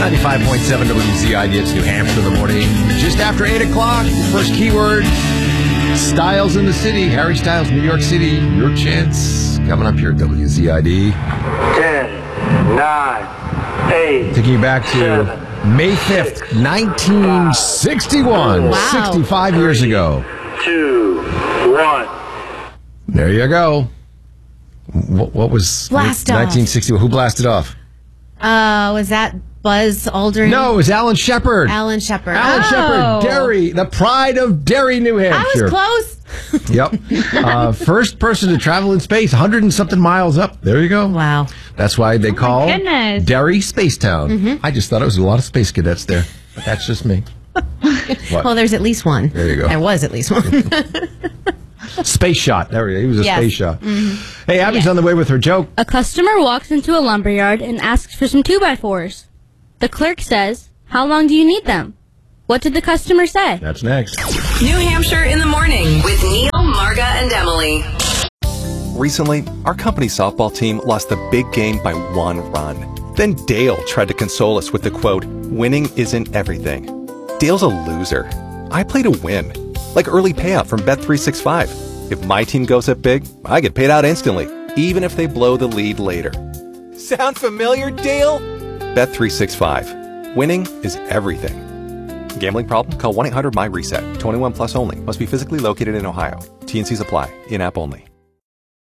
95.7 WZID. It's New Hampshire in the morning. Just after 8 o'clock, first keyword, Styles in the city. Harry Styles, New York City. Your chance coming up here at WZID. 10, 9, 8. Taking you back to May 5th, 1961. Wow. 65 years ago. 2, 1. There you go. What was Blast off. 1961? Who blasted off? Was that Buzz Aldrin? No, it was Alan Shepard. Alan Shepard. Alan Shepard, Derry, the pride of Derry, New Hampshire. I was close. Yep. First person to travel in space, 100 and something miles up. There you go. Wow. That's why they call goodness. Derry Spacetown. Mm-hmm. I just thought it was a lot of space cadets there. But that's just me. What? Well, there's at least one. There you go. There was at least one. Space shot. There we go. He was a Yes. space shot. Mm-hmm. Hey, Abby's on the way with her joke. A customer walks into a lumberyard and asks for some 2x4s. The clerk says, "How long do you need them?" What did the customer say? That's next. New Hampshire in the morning with Neil, Marga, and Emily. Recently, our company softball team lost the big game by 1 run. Then Dale tried to console us with the quote, "Winning isn't everything." Dale's a loser. I play to win. Like early payout from Bet365. If my team goes up big, I get paid out instantly, even if they blow the lead later. Sound familiar, Dale? Bet365. Winning is everything. Gambling problem? Call 1-800-MY-RESET. 21 plus only. Must be physically located in Ohio. T&Cs apply. In-app only.